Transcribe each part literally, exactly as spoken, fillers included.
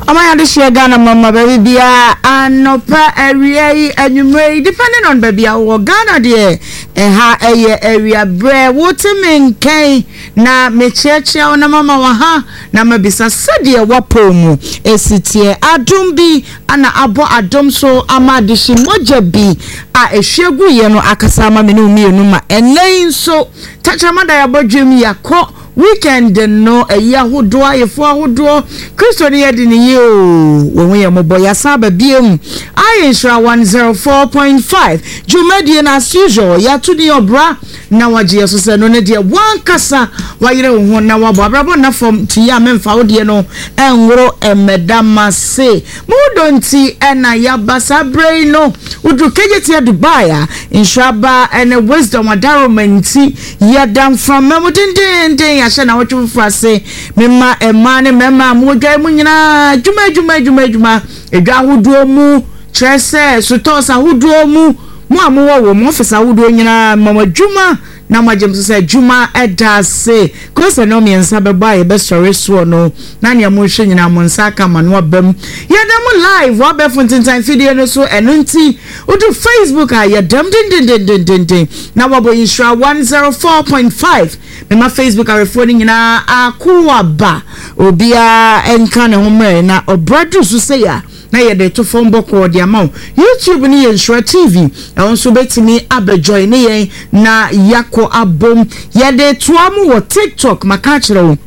Amaya de share Ghana mama baby bia anopa area yi anwumre depending on baby awo Ghana de eha eye area bre wotemenken na mecheche ona mama wa ha na mabisa sade wapo mu esitie adom bi ana abo adom so amadishi moja bi a ehwegu ye no akasa ama me no mienu ma enen so tachamada ya bodwem yakọ weekend no a year who do I for who do Christian year in you when we are mobile Yasaba B M I insure one zero four point five Jumedian as usual ya to the obra now a Jesus said no dear one casa why you don't want now Barbara from Tia Menfaudiano and Ro and Madame say more don't see and I yabasa brain no would you get here to buy in Shaba and a wisdom a daromenti yadam from Memotin day na wotu frase mema emane mema modwa mu nyina djuma djuma djuma djuma edwa hodo mu trese sotosa hodo mu mu amowo wo mu ofisa hodo nyina mama djuma na majem se djuma edase kosa no mi ensa beba ye be story so no na ne mo hwe nyina mo nsa ka ma no abam yedam live wa be fontentan video no so enunti odu Facebook a yedam din din din din din na wabo insure one zero four point five me ma Facebook are phoning na akuwa ba obia enka ne ho na obradu so say ya na yede to phone boko de amount YouTube ni Insure T V e onso betimi abejoy ne yen na yako abom yede to amu wo TikTok maka kire wo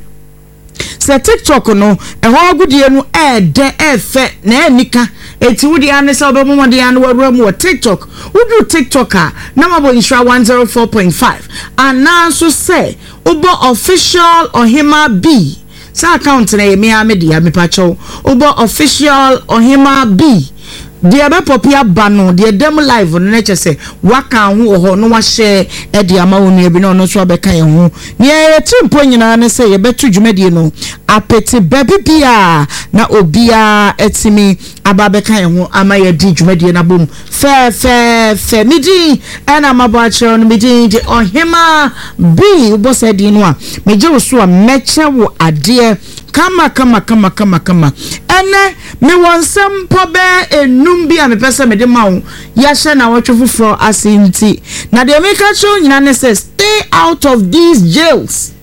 se TikTok no e ho agudie no e de e fe na enika eti wudi ane se obo mo de ane wawura mu wo TikTok wudu TikTok a na mabo Insure one zero four point five ana so say obo official Ohima B sa account na yemi amedia me pacho obo official Ohima B dia be popia bano dia dem live no na chese waka ho ho no wa share e dia ma wonu ebi no no so abeka ye ho ne ye timpo nyina ne se ye betu dwumade no apeti baby bia na obia etimi ababeka ye ho ama ye di dwumade na bom fe fe fe midi ena mabo achiro no midi di Ohima B bo se di no a meje wo so a meche wo ade kama kama kama kama kama ene me wonsam pobe enum bi a me pese me de ma wo ya hye na wotwe foforo asinti na de me ka cho nyina ne say stay out of these jails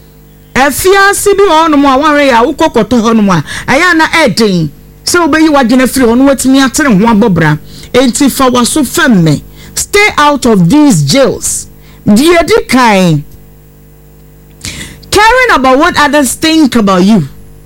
afia si bi ono mo awanre ya ukokoto hono mo aya na eden se obeyi wagene free ono watimi atere ho abobra enti fa waso femme stay out of these jails die di kai caring about what others think about you.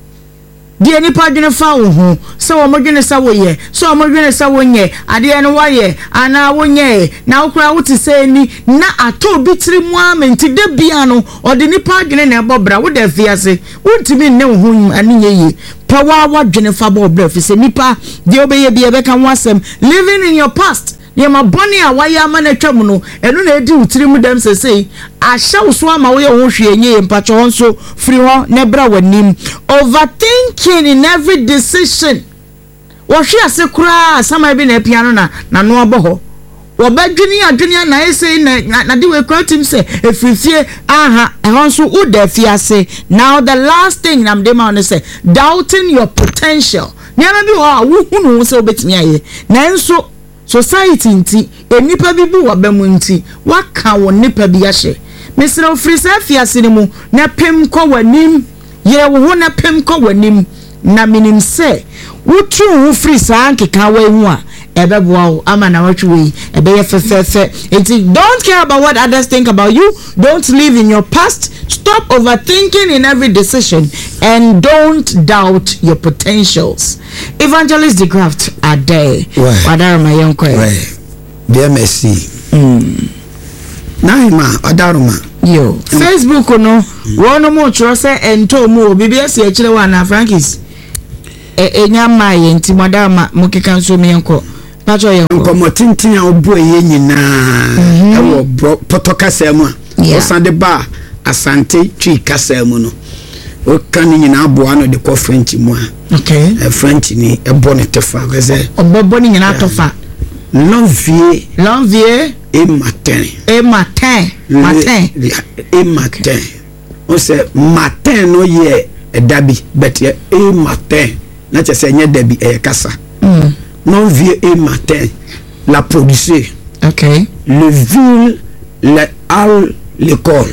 The any part in foul home, so I'm going to say, ye, so I'm going to say, one ye, I didn't know ye, and now one ye, now crowd to say, na a two bitty woman to the piano or the nipa in a bobra, what the fear say, what to me know whom and ye, power what Jennifer Bob is a nipa, the obey be a beck and wasem, living in your past. Yema boni a waya ma na twam no eno na edi utirimu dem se sei a hye so ama we ho hwe enye mpacho honso free ho na bra wanim overthinking in every decision wo hwe ase kura sama bi na piano na na no oboho wo badwini adwini na ese na na de we kura tim se efifie aha e honso u da fi ase. Now the last thing I'm dem on say doubting your potential nyana bi ho wo hunu se obetimi aye na enso society nti enipa bi bi wabamu nti waka wo nipa bi ahye mesra ofrisa afiase ne mu na pem kɔ wanim ye wo ho na pem kɔ wanim na minim se wotu wo frisa ankeka wa hu a ebeboa wo ama na watwe ebe ye fefefe enti don't care about what others think about you, don't live in your past, stop overthinking in every decision and don't doubt your potentials. Evangelist the craft are there wadara my young boy dear mercy mm naima adaruma yo Facebook no wono mo tro se ento mu obibi ase a kire wa na Frankis e enya ma ye nti madama mukeka so me enko pacho ye enko motintin a obo ye nyina e wo potoka semu osande ba asante twi kasemu no o kan nyina abo ano de ko French mu a okay e French ni e bonete fa weze obobo ni nyina tofa l'envier l'envier et matin et matin matin et matin on sait matin no ye dabi but et matin na che se nye debi e kasa mm. non vieux et matin la producer okay le ville le al l'école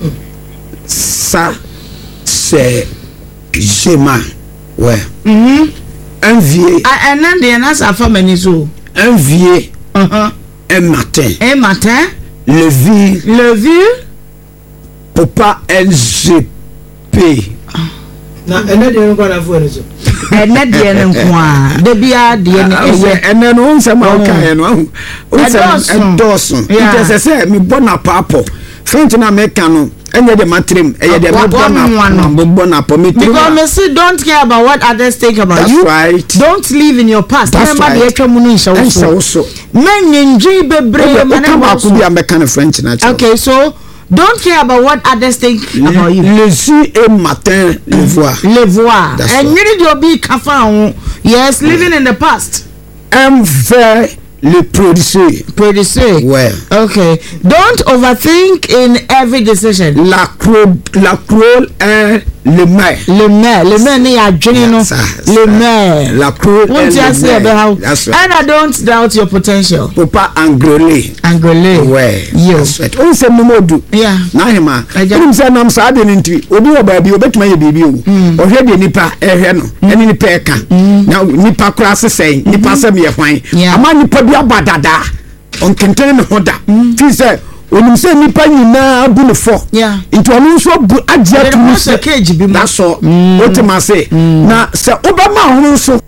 ça c'est Gemma ouais mm-hmm. un vieux ah and then the answer for many so un vieux uh-huh. un matin un matin le vieux le vieux papa L G P na ene de nko na fo so ene de ne nko a de bia de ne eye ene no nse ma o kan no o se endorsement it is say me bona papo french na me kan no enye de matrem eye de me bona me bona po me because me say don't care about what others think about that's you right. Don't live in your past remember the etwa mu no nhyɛ so men nyi bebre man na ko bia me kan french na okay so don't care about what others think le, about you. Le jour et matin, le voir. Le voir. And you need to be careful. Yes, living in the past. Un vers le producer. Producer. Ouais. Okay. Don't overthink in every decision. La cro la crole est le maire. Le maire. Le maire ni adwene no. Le maire. La crole est le maire. That's right. And I don't doubt your potential. Papa Angrelé. Angrelé. Ouais. Yo. That's right. On se momodu. Yeah. Na hema. Onim se nam sa de nti. Obi wo ba bi obetuma ye bibi o. Ohwe de nipa ehwe no. Eni nipa eka. Na nipa kura sesen. Nipa se me hwan. Ama nipa bi abadada. On kentene me hoda. Fi se onim se nipa nyina abu ne fo into onu so bu agia tu se cage bi na so otima se na se obama hunu so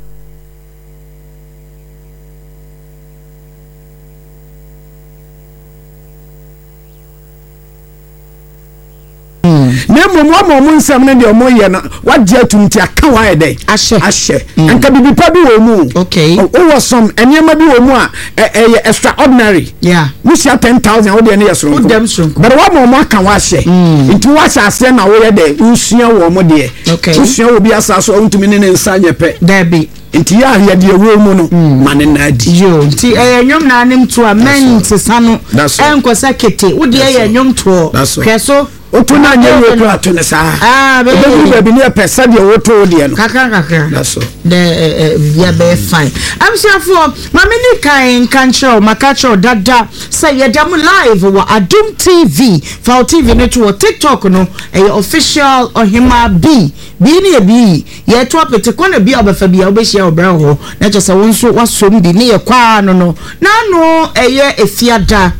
ne mo mo mo mo nsam ne de o mo ye na wagia tu nti aka wa ye dey ahye ahye enka bibi pa bi wo mu okay o wo som enema bi wo mu a e extraordinary yeah we share ten thousand wo de ne yesoro wo dem so but wa mo mo aka wa ahye nti wa hye ase na wo ye dey usua wo mo de okay usua wo bi asaso o ntumi ne ne nsa nyepe there be nti ya ya de wo mu no mane na di yo nti eh nyom na anim to a men sesa no enkosa kete wo de eh nyom to keso otu na nye we to ato ne sa ah be be be ne pesa de wo to de no kaka kaka that's so the ya be fine I'm sure for mama ni kan kancho makacho dada say ya dam live wa Adum T V for T V no to TikTok no eh official Ohima B bi ni e bi ye to apete kona bi obafa bi obehia obra ho na che se won so wasom bi ni ye kwa no no na no eye efiada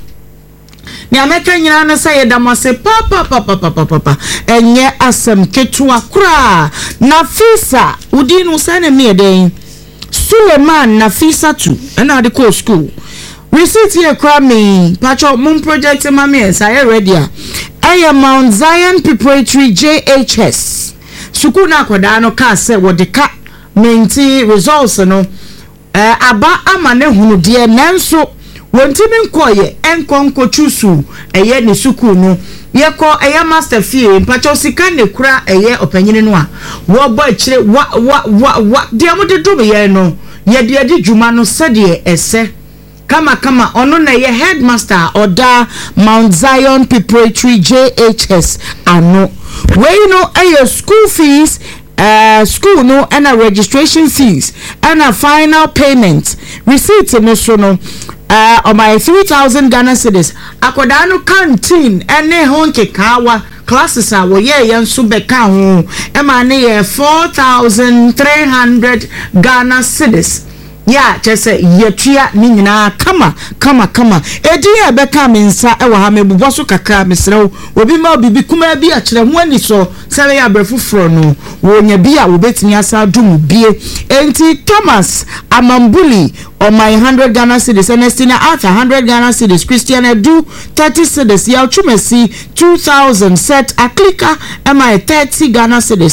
ni ameka nyina na say damase papa papa papa papa enye asem ketua kura Nafisa udi no sane me den Suleiman Nafisa tu na de ko school receipt here kra me pacho mun project mama say ready a I Mount Zion Preparatory J H S suku na akoda no ka say wo de ka menti results no eh aba ama ne hunu de nanso wontimi nkoye enkonko chusu eye ne suku no yeko eye master fee mpacho sika ne kura eye opanyini no a wo bo akire wa wa wa wa de amode dum ye no ye de de djuma no sede ese kama kama ono na ye headmaster oda Mount Zion Preparatory J H S ano we no eye school fees Uh, school no and a registration fees and a final payment receipt no so no uh, on my three thousand Ghana cedis akoda no canteen ene honke kawa classes a wo ye yen so beka ho e ma ne ye four thousand three hundred Ghana cedis ya chese yetua ni nyina kama kama kama edi e beka me nsa e wa ha me bubọ so kakra me srew obi ma obibi kuma bi a kire ho ani so sere ya brefufro no wo nya bi a wo betimi asa dum bie enti Thomas Amambuli on my one hundred Ghana cedis Ernestina Arthur one hundred Ghana cedis Christian Edu thirty cedis ya Chumesi two thousand set Aklika am I thirty Ghana cedis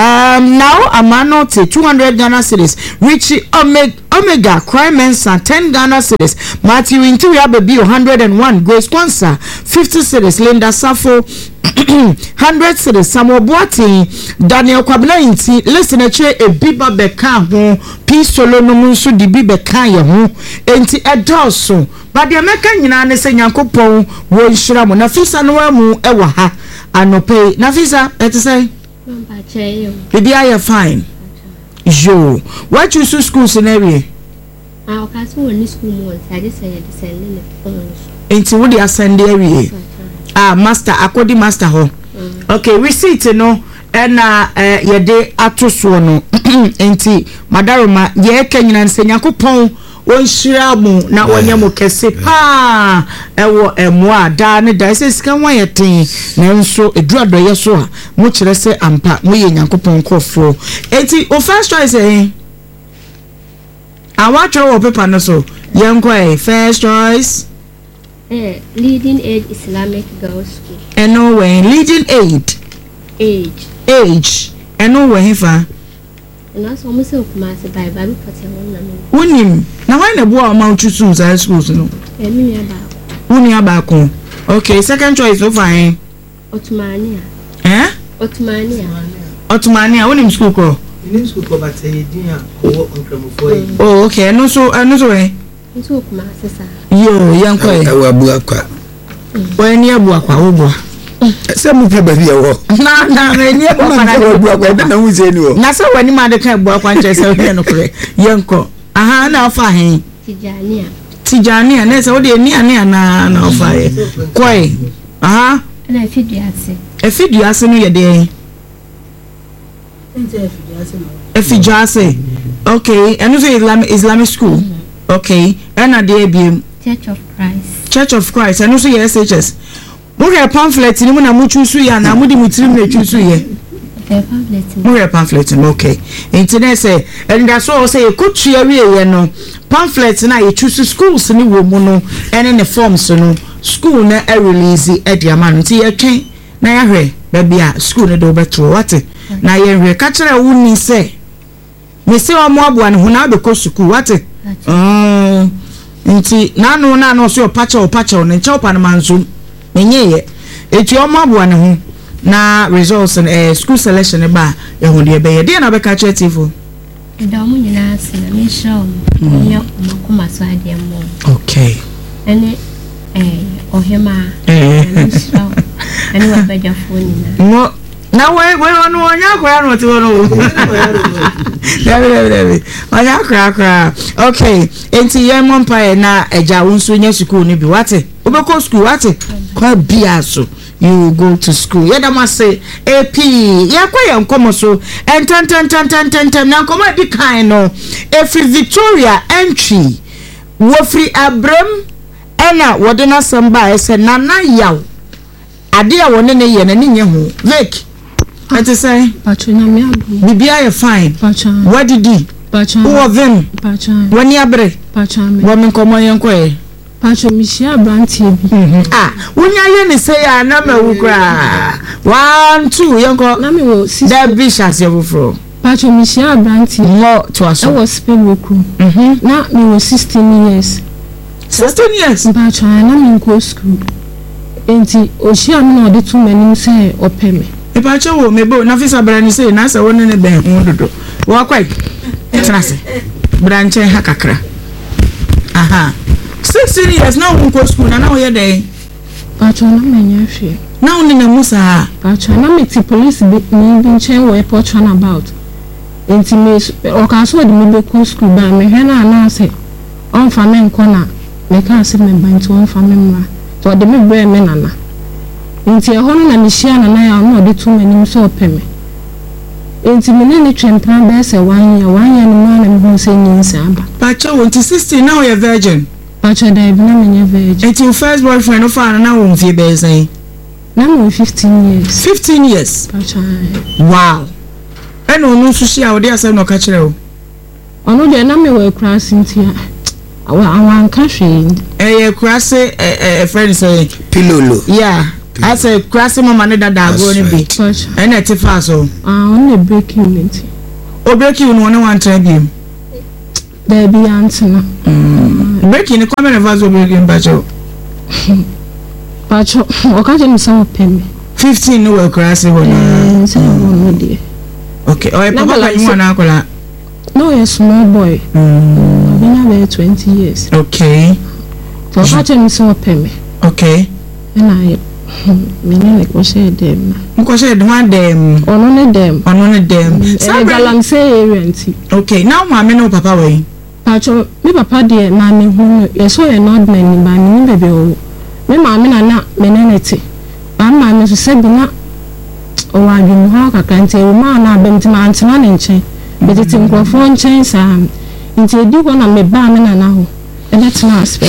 um now Amano te two hundred Ghana cedis Richie Omega Omega Crime Mensa ten Ghana cedis Matthew Interior Baby one hundred one Grace Kwansa fifty cedis Linda Safo one hundred cedis Samuel Boati Daniel Kwabena Inti listen a che e biba beka ho Peace Solo no munso di biba ka ye ho enti edoso but the American nyina ne se Nyankopon wo nhira mo Nafisa no amu e wa ha anope Nafisa et say Bibia you fine Yo, what you so school scenario? Ah, okay, so when school months, I just said the sending the phones. Into what they are sending area. Ah, master, according master ho. Okay, receipt no. Ena eh yede atoso no enti madaroma ye kanyina nsenyakopon wonhyira mu na wonye mu kese pa ewo emoa da ne da se sika wan yeten na nso eduado ye so a mu kire se ampa mu ye nyakopon kofo enti o first choice eh awa tro wo paper no so yenko eh first choice eh Leading Age Islamic Girls School eno when Leading Age age age eno we hifa na so mo se okuma se bai ba bi pote won na me wonim na why na bo a ma uchusu za schools no e mi ya ba woni abako okay second choice so fine Ottomania eh Ottomania Ottomania wonim school ko in school ko ba te din a ko onkremofo yi oh okay no so no so eh so okuma se sa yo yanko eh awa bu akwa we ni abu akwa wo bo se mu pe ba bi e wo na na me ni abu akwa na bu akwa da na hu ze ni wo na se wani ma de kan abu akwa nche se wo no kure yanko aha na ofa hen Tijania Tijania na se wo de ni ane na na ofa he koi aha na Efidiase Efidiase no ye de nte Efidiase no Efidiase okay eno so Islamic Islamic school okay ana de biem Church of Christ Church of Christ eno so ye S H S mo re pamphlet ni mo na mo chusu ya na mo di mutirim na chusu ye the pamphlet mo re pamphlet okay internet say and that's all say kutu ya wie ye no pamphlet na ye chusu schools ni wo mu no ene ne forms no school na e release e dia man nti ye twen na ya hwe ba bia school ne do betro what na ye hwe ka kire wo ni say me se o mo aboa ne ho na be ko school what mm nti na no na no so pacha o pacha o ne nche opa na manzo menye etu omo abo ne ho na results eh school selection e ba e ho de be ye de na be ka chetifo da mo nyina se na me show mo makoma so ade mo okay ene eh ohema eh show ene wa beja phone na no na we we onu onya kwa no ti wono dabi dabi dabi onya kwa kwa okay enti ye mo mpa na eja wo nso nya school ni bi wate obeko school wate kwa bia so you go to school ye da ma say A P ya kwa ye nkomo so enten ten ten ten ten ten na nkomo di kan no efi Victoria entry wo free Abram ena wode na samba ese na na yaw ade a wone ne ye na ne nye ho like ati say pacho na me abu bibia ye fine pacho what did he pacho who of them pacho woni abre pacho me wo men komo ye nko e pacho mi shia branti bi ah wonya ye ne say ya na ma wukra one two ye nko na me wo da bi shase bufro pacho mi shia branti mo to I aso was spell woku mhm na me wo sixteen years sixteen years pacho na me go school enti o shia me na odi tu mani say opeme e pa che wo mebo na fisa brani say na say woni ne ben hu dodo wo kwai trase branche ha kakra aha sixteen years na wo go school na na wo ye dey pacho na me nya hwe na wo ne na musa pacho na me ti police bi ni bi chen wo report on about enti me o ka so di me be ku school ba me hwe na na say on fa me nko na me ka se me ban to on fa me mra to de me bre me nana nti e hono na me hia na na ya no de tu manim so opeme nti me ne ne twempran be se wan ya wan ya no ma na me hu se nyinsa aba pa che wo nti sixteen na wo ye virgin pacho da bi na me nya virgin enti your first boyfriend no fa na wo mfie be say na me fifteen years fifteen years pacho wow eno no so hia wo de asem no ka kire wo ono de na me we cross ntia awa awan ka hwe eh ye kurase eh eh friend say pilolo yeah I say kurase mama ne dada go ni bi pacho and e tifa so ah on the breaking nti o break you no one one time bi da bi antina break ni come na vaso break in pacho pacho o ka je mi sa opeme fifteen no we kurase ho na eh se no de okay o e papa ka you na akola no a small boy mm been there twenty years okay so ka je mi sa opeme okay na Mene ko share dem. Ko share dem one dem. Ono ne dem. Ono ne dem. Say galamse area nti. Okay, now mama no papa we. Pacho, me papa de na me hu yeso ye not man ba me ni bebe o. Me mama na na menenete. Ba mama me so se bi na o wa dwum ho kakra nti o ma na abem ti ma antena ne nchen. Be tete nkrofo nchen sa. Nti edi ho na me ba me na na ho. E let na aspe.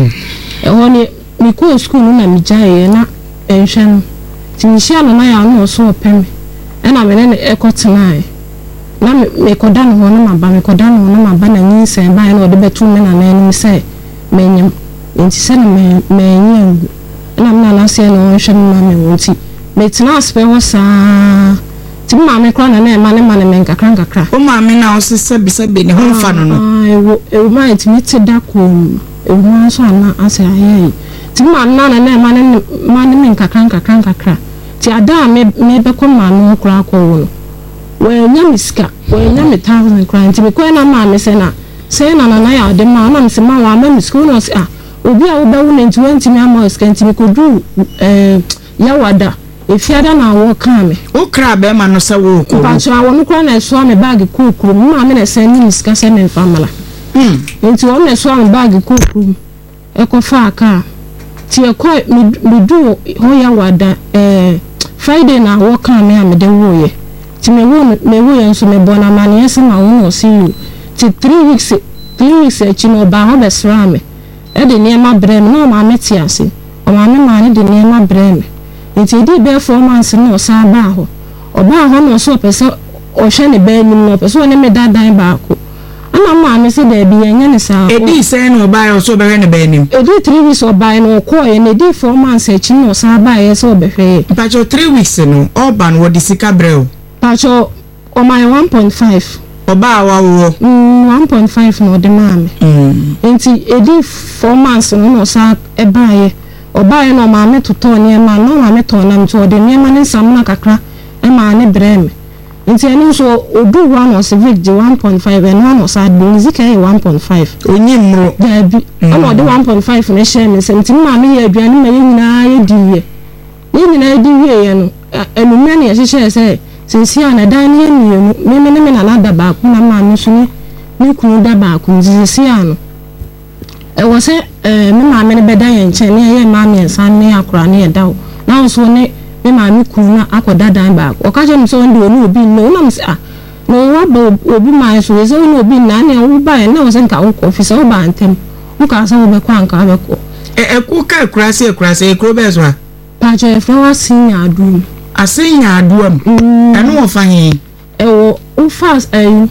E ho ni me ko school na me jaye na ehwe no. Ti mi hia no na ya no so opem. E na me ne ekotena e. Na me koda no ho na maba me koda no na maba na nyinse ba na ode betu me na na anim se menyem nti se na me menyem na me na se no hwe na me wonti me tina aspe ho saa ti ma me kra na na ma ne ma ne me nkakra nkakra o ma me na o se se bi se bi ne ho fa no no ah ewo ewo ma ti mi ti da ko ewo ma so na ase aye ti ma na na na ma ne ma ne me nkakra nkakra nkakra ti ada me me be ko ma no kra ko wo we nyamiska we nyame thousand client me ko na ma me se na se na na na ya de ma na me se ma wa ma me school no se ah obi a wo ba wo na twenty me ama skanti me ko du eh ya wada e fiada na wo kan me o kra be ma no se wo ko pa so awon ko na so me bag ko ko ma me na se ni miska se me famala hm enti wo na so me bag ko ko e ko fa aka ti e ko me du ho ya wada eh Friday na wo kan me am de wo ye ti me wo me wo yen so me bona mane ese ma wo no see you ti three weeks three weeks e chi no ba ho be sra me e de ne ma bre me no ma meti ase o ma me ma ne de ne ma bre me nti di be four months no sa ba ho o ba ho no so pese o hwe ne ba nim no pese o ne me dadan ba ko ana ma me se da bi yen ne sa e di se no ba yo so be hwe ne ba nim e di three weeks o ba no ko ye ne di four months e chi no sa ba ye so be hwe pa cho three weeks no urban wo di sika bre o Pacho o my one point five oba wa wo mm one point five no de mame mm enti edi four months no no sa e baaye oba ye no mame toto ne ma no mame to na mto de ne ma ne samna kakra e ma ne breme enti eni so odu one no civic de one point five and one no sa de zika e one point five onyi mro da bi o de one point five ne share me senti mame ye aduane ma ye nyina ye diye ye nyina diye ye no enu me ne ye hye se since ya dan ne mienu me me me na na da ba ku na ma me so ni ni ku da ba ku since ya no e wo se eh me ma me ne beda ye nche ne ye ma me san ne akura ne ye dawo na so ne me ma me ku na akoda dan ba o ka je me so ndi oni obi no na me se ah no wa ba obi ma so we se oni obi na ne wo ba ye na wo se nka wo ko fi se wo ba ntem wo ka se wo be kwa nka be ko e e ku ka kura se kura se kro be so a pa je fe wa sin ya adu asenya aduam eno wo fa hin e wo o fast eh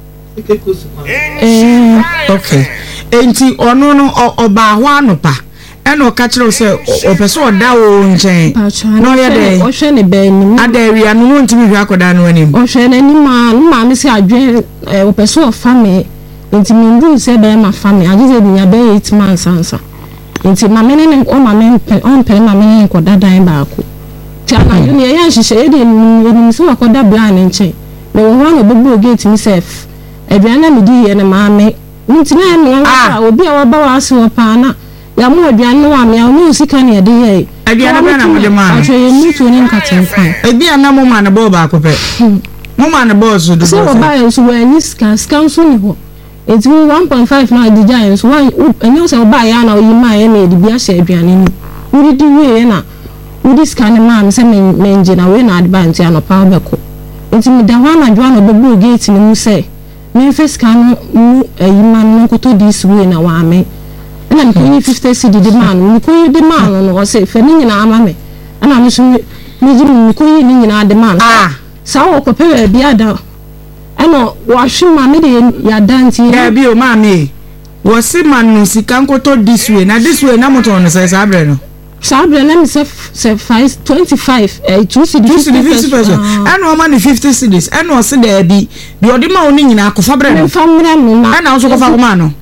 eh okay enti ono no oba ho anopa eno ka kire se o pese oda wo nchen no ye de o hwe ne ba ni adaria no ntimi hwa akoda no anim o hwe ne ni ma ma me se adwen o pese o fa me enti mi ndu se ba ma fa me ageze bi nya ba eight months ansa enti ma me ne o ma me on pe ma me ko dadan ba ko tiana yo ne ya hihye e de ni so akoda plan nche me wo ho no bobo gate mi sef aduana me di ye ne ma me nti na me nka obi a wa ba wa ase wo pa na ya mo aduana wa me onu sika ne de ye aduana ba na mo de ma acho ye ni to ni nka tenfa ebi ana mo ma na bo ba ko pe mo ma na bo so do so wo ba ye so wa ni sika sika so ni ho enti one point five na di giant so one enyo se wo ba ya na oyi ma ye na di bia hye aduane ni uri di we na udi scan ma se men menje na we na advance ya no pa be ko enti mi da wa na dwa no be bu gate ni mu se me first scan mu ayi ma no ko to this way na wa me na mi ko fifty cedi di man mi ko di man no o se fe ni nyina ama me ana mi so mi ji mi ko yi ni nyina di man ah sa wo ko pe bi ada ana wa hwe ma me de ya danti ya bi o ma me wo se man no sika nko to this way na this way na moto no se sa bre no Sabre na me se se five twenty-five eh two cedi fifty pesos and o man fifty cedis and o se da bi bi o de ma oni nyina akofa bre no fa mra no na and o so kofa ko ma no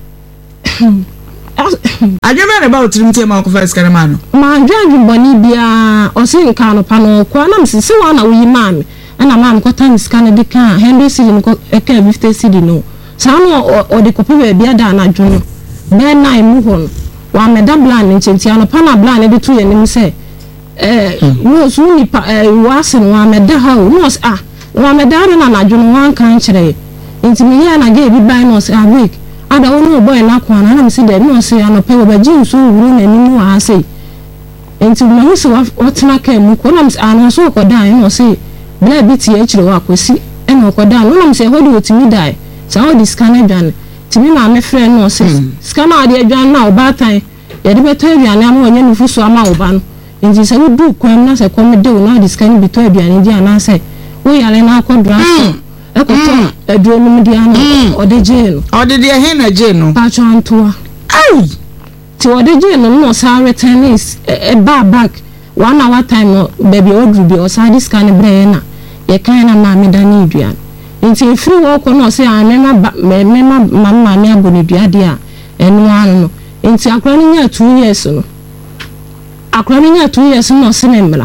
ajebe na ba o trimte ma akofa ska na ma no ma dwanju boni bia o se nka no pa no ko na me se wa na wo yi ma me na ma me ko tan ska na de ka one hundred cedi ko e ka fifty cedi no sa no o de ko pe bia da na dwo no be na imu ho no wa me da blan nchenti ano pa na blan de to ye nim se eh no so ni pa wase no ameda ha no ah no ameda na na adwon wan kan kire nti me ya na ge bi ban no say awake ada wonu boy na kwa na na me say de no say anope wo ba jin so wuru na ni mu ha say nti me hu so watena ka mu ko na me anu so ko dan no say bla bi ti e kire wa kosi e no ko dan no na me say hodi otimi dai sa hodi scan dwan timi ma me frɛ no say scan ade adwan na obatan ye de beto aduane ama onye nufu so ama oba no nti se wudu kwam na se kom de wo na de scan beto aduane di ana se wo yale na akodra so ekoto aduane mu di ana ode je no ode de he na je no pa chantoa ai ti ode je no no sa return is e ba back one hour time no baby odru bi o sa di scan bre na ye kan na ma me dani aduane nti free wo ko no se amema mema mama me abone duade a enu anu no nti akra ni nya two years no akra ni nya two years no se membra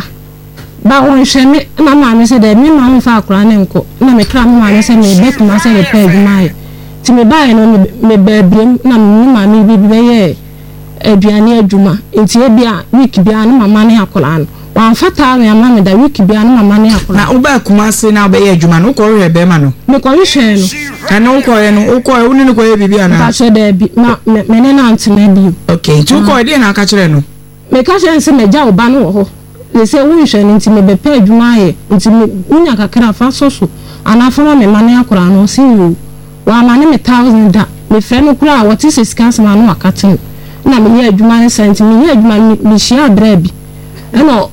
ba won hwe me na ma me se de me ma mfa akra ne nko na me kra me ma me se me be kuma se be pa adwuma ti me ba no me be brem na me ma me bi be ye aduane adwuma nti e bia week bia na mama ne akra no wan fata me ama me da week bia na mama ne akra na uba kuma se na be ye adwuma no ko re be ma no me ko hwe no ana uko ye no uko ye uni ko ye bibi ana ba so de bi ma me ne na ntime bi okay tu ko de na ka kire no me ka hwe nse me ja oba no ho le se wo hwe no ntime be pa adwuma ye ntime unya kakra fa so so ana fa ma me mane akora no si wo wa ma ne me thousand da me fe no kura what is scarce ma no akatin na me ye adwuma ne sent me ye adwuma me hia bra bi eno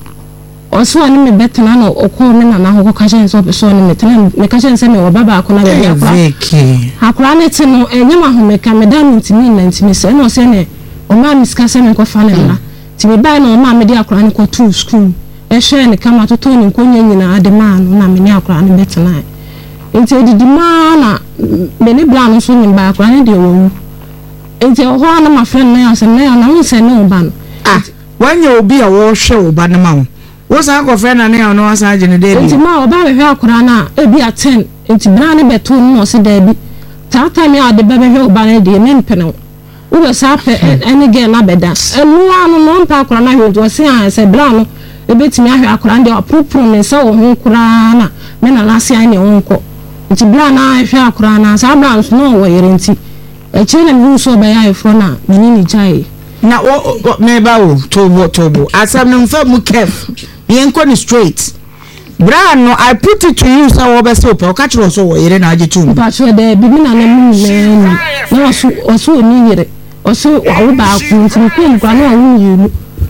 oso ani me betena no okọ me na na ho ka hye nso so ni me tena me ka hye nse me oba ba akọ na be akọ akọ na ti no enye ma ho me ka me dan ntimi na ntimi se no se ne o ma mi ska se me ko fa na na ti me ba na o ma me di akọ na ko to school e hye ne kama to to ni ko nya nyina ade ma no na me ni akọ na betena enti edidi ma na me ni bla no so ni ba akọ na de wo enti o ho na ma friend na ya se na ya na wo se ne o ba no ah wanya obi a wo hwe o ba na ma wo wosan ko friend na ne ono wasan je ne dey enti ma oba be hwe akora na e bi a ten enti bra ne beto no se da bi tata mi ade be hwe oba na dey me mpene wo be sa pe ene ge na beda enu anu no mpa akora na hwe do se an se bra no e betimi ahwe akora nde opropro me se wo ho kora na me na lase an ne wo nko enti bra na hwe akora na sa bra no no wo yere enti e che na mi so be ya efro na me ni ni jai na o me ba wo tobo tobo asam no mfa mu kef yenko ni straight bra no I put it to you so wo be so pe o ka kire so wo yere na age tum ba so de bi mi na na mu ne na so so ni yere o so wa wo ba ku nti ko mu kwa na wo yiru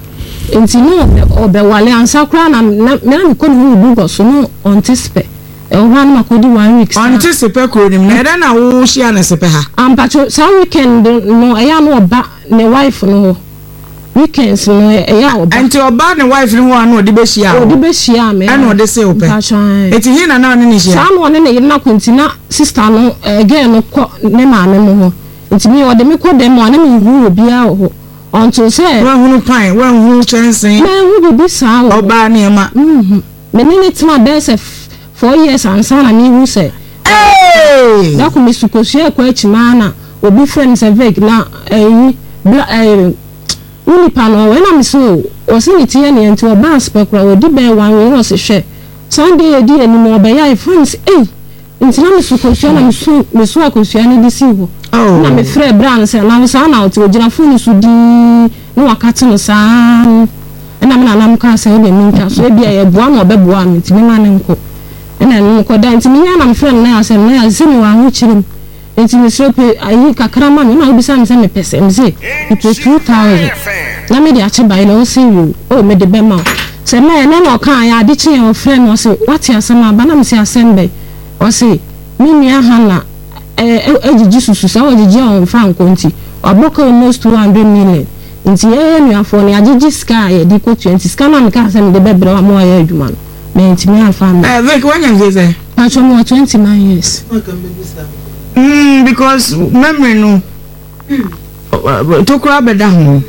enti no obe wale ansa kra na me na ko ni bu go so no anticipate e o ma na ko di one week anticipate ko ni na da na wo hia na sepe ha am pa so sa weekend no e ya no ba ne wife no weekends no e ya oba anti oba ne wife ni ho anu odi be hia odi be hia me ana odi se ope eti hin na na ni hia sa no ne ne na kontina sister no again no ko ne ma me mo ho enti mi odi me ko dem mo na me hu obi a ho onto se wa hunu pan wa hu chensin me hu bi sa oba ne ma mhm me ne ne tima be se four years ansa na mi hu se eh da ko mi sukosia ko achima na obi friend se veg na eh eh uni pano we na mi so o se ni tie ne enti o ba spekura o di be wan we no se hwe Sunday e di eni mo be ya friends eh enti na mi sukosia na mi so mi so akosia ne di si ho na mi frɛ brand se na so na o ti o gina phone so di no wakati no sa na mi na na mka se o de mi nka so e bia ye boa na obeboa mi ti mi ma ne nko na ni ko da enti mi ya na mi friend na ya se na ya se mi wa ho chirim enti mi so pe ayi kakra ma mi na obi sa mi se me pese mi se it was two thousand na me de ache bai na o se you o me de be ma se me na na o kan ya de chi o friend o se what ya se ma ba na mi se assemble o se mi mi aha na eh ejiji susu sa o jiji on franc nti oboka almost two hundred million nti eh mi afo ni ajiji sky e di ko twenty sky na mi ka se mi de be bra mo ya adwuma no me nti mi afa me eh vek wanya nzeze pa cho mo twenty-nine years mm because memory no to kura beda ho